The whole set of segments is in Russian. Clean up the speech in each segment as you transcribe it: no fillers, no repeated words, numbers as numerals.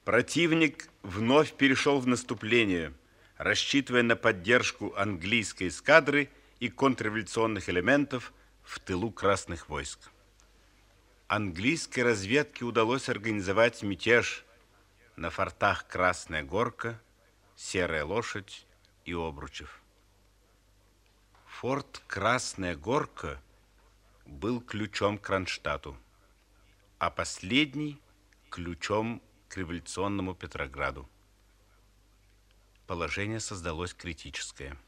Противник вновь перешел в наступление, рассчитывая на поддержку английской эскадры и контрреволюционных элементов в тылу красных войск. Английской разведке удалось организовать мятеж на фортах Красная Горка, Серая Лошадь и Обручев. Форт Красная Горка был ключом к Кронштадту, а последний – ключом к революционному Петрограду. Положение создалось критическое.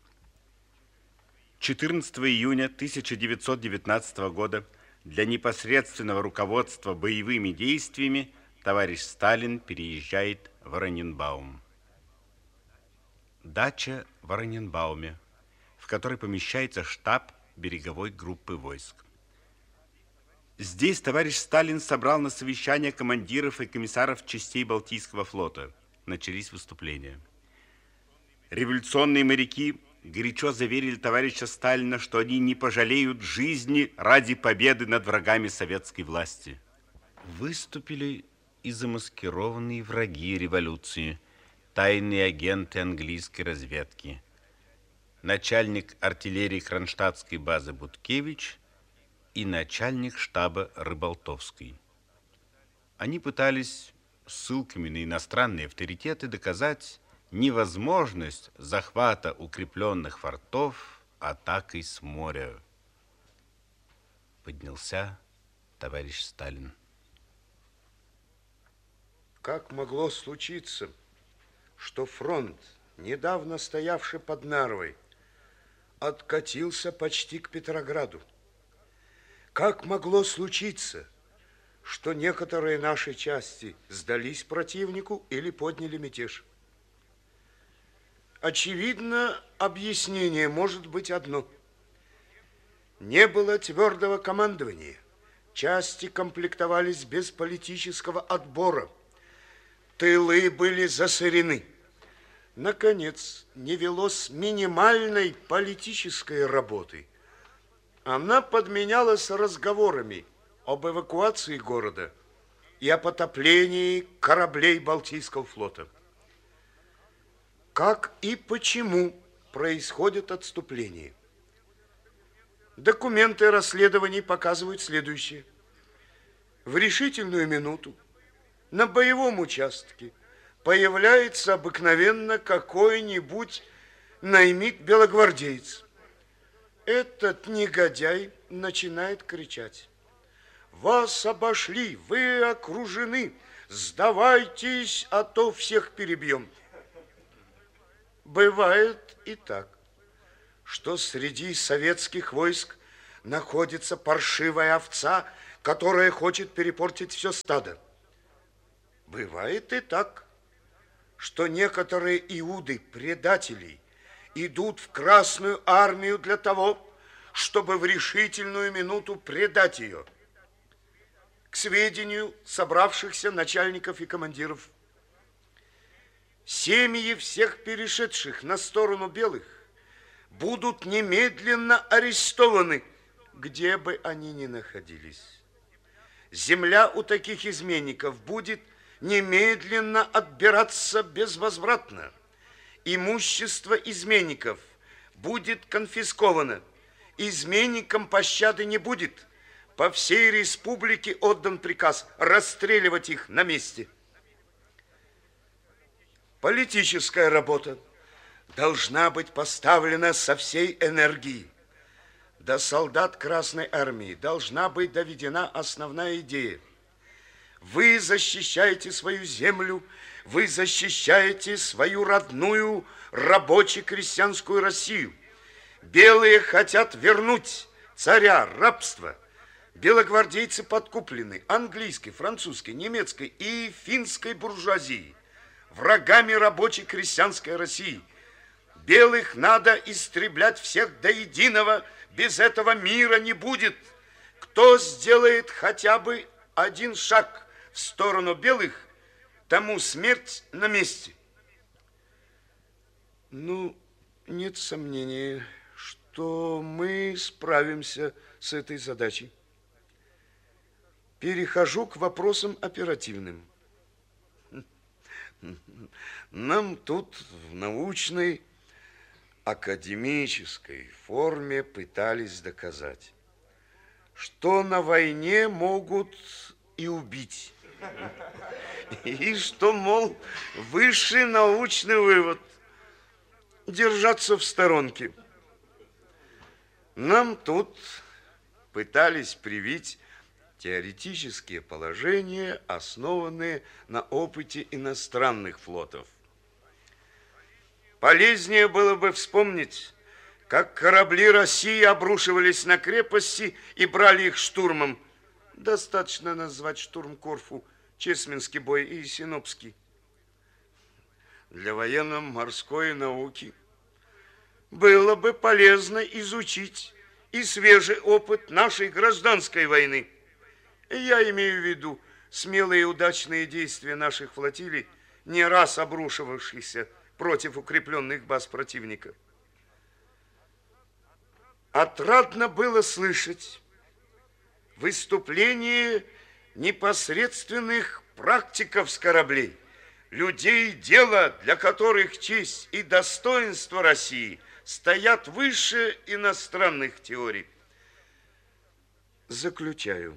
14 июня 1919 года для непосредственного руководства боевыми действиями товарищ Сталин переезжает в Ораниенбаум. Дача в Ораниенбауме, в которой помещается штаб береговой группы войск. Здесь товарищ Сталин собрал на совещание командиров и комиссаров частей Балтийского флота. Начались выступления. Революционные моряки горячо заверили товарища Сталина, что они не пожалеют жизни ради победы над врагами советской власти. Выступили и замаскированные враги революции, тайные агенты английской разведки, начальник артиллерии Кронштадтской базы Буткевич и начальник штаба Рыболтовский. Они пытались ссылками на иностранные авторитеты доказать невозможность захвата укрепленных фортов атакой с моря. Поднялся товарищ Сталин. Как могло случиться, что фронт, недавно стоявший под Нарвой, откатился почти к Петрограду? Как могло случиться, что некоторые наши части сдались противнику или подняли мятеж? Очевидно, объяснение может быть одно. Не было твердого командования. Части комплектовались без политического отбора. Тылы были засорены. Наконец, не велось минимальной политической работы. Она подменялась разговорами об эвакуации города и о потоплении кораблей Балтийского флота. Как и почему происходит отступление? Документы расследований показывают следующее. В решительную минуту на боевом участке появляется обыкновенно какой-нибудь наймит-белогвардеец. Этот негодяй начинает кричать: «Вас обошли, вы окружены, сдавайтесь, а то всех перебьем». Бывает и так, что среди советских войск находится паршивая овца, которая хочет перепортить все стадо. Бывает и так, что некоторые иуды, предатели, идут в Красную армию для того, чтобы в решительную минуту предать ее. К сведению собравшихся начальников и командиров, семьи всех перешедших на сторону белых будут немедленно арестованы, где бы они ни находились. Земля у таких изменников будет немедленно отбираться безвозвратно. Имущество изменников будет конфисковано. Изменникам пощады не будет. По всей республике отдан приказ расстреливать их на месте. Политическая работа должна быть поставлена со всей энергией. До солдат Красной армии должна быть доведена основная идея. Вы защищаете свою землю, вы защищаете свою родную рабоче-крестьянскую Россию. Белые хотят вернуть царя рабства. Белогвардейцы подкуплены английской, французской, немецкой и финской буржуазией, врагами рабоче-крестьянской России. Белых надо истреблять всех до единого, без этого мира не будет. Кто сделает хотя бы один шаг в сторону белых, тому смерть на месте. Ну, нет сомнения, что мы справимся с этой задачей. Перехожу к вопросам оперативным. Нам тут в научной академической форме пытались доказать, что на войне могут и убить. И что, мол, высший научный вывод – держаться в сторонке. Нам тут пытались привить теоретические положения, основанные на опыте иностранных флотов. Полезнее было бы вспомнить, как корабли России обрушивались на крепости и брали их штурмом. Достаточно назвать штурм Корфу, Чесменский бой и Синопский. Для военно-морской науки было бы полезно изучить и свежий опыт нашей гражданской войны. Я имею в виду смелые и удачные действия наших флотилий, не раз обрушивавшихся против укрепленных баз противника. Отрадно было слышать выступление непосредственных практиков с кораблей, людей дела, для которых честь и достоинство России стоят выше иностранных теорий. Заключаю.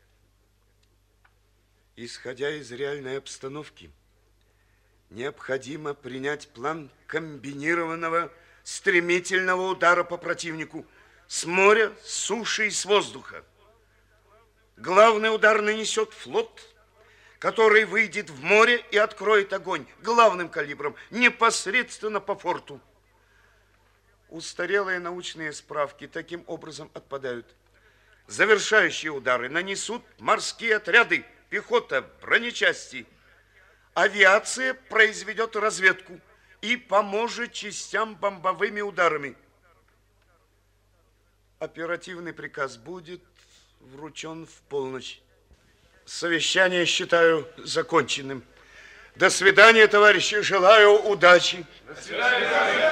Исходя из реальной обстановки, необходимо принять план комбинированного стремительного удара по противнику с моря, с суши и с воздуха. Главный удар нанесет флот, который выйдет в море и откроет огонь главным калибром непосредственно по форту. Устарелые научные справки таким образом отпадают. Завершающие удары нанесут морские отряды, пехота, бронечасти. Авиация произведет разведку и поможет частям бомбовыми ударами. Оперативный приказ будет вручен в полночь. Совещание считаю законченным. До свидания, товарищи. Желаю удачи. До свидания.